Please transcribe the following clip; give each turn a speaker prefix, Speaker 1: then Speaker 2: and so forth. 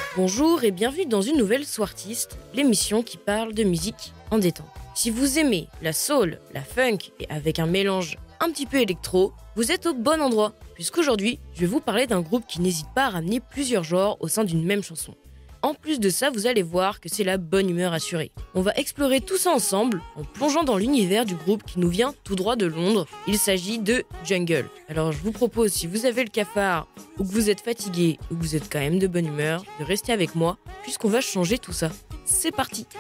Speaker 1: Bonjour et bienvenue dans une nouvelle Soirtiste, l'émission qui parle de musique en détente. Si vous aimez la soul, la funk et avec un mélange un petit peu électro, vous êtes au bon endroit, puisqu'aujourd'hui, je vais vous parler d'un groupe qui n'hésite pas à ramener plusieurs genres au sein d'une même chanson. En plus de ça, vous allez voir que c'est la bonne humeur assurée. On va explorer tout ça ensemble en plongeant dans l'univers du groupe qui nous vient tout droit de Londres. Il s'agit de Jungle. Alors je vous propose, si vous avez le cafard ou que vous êtes fatigué ou que vous êtes quand même de bonne humeur, de rester avec moi puisqu'on va changer tout ça. C'est parti!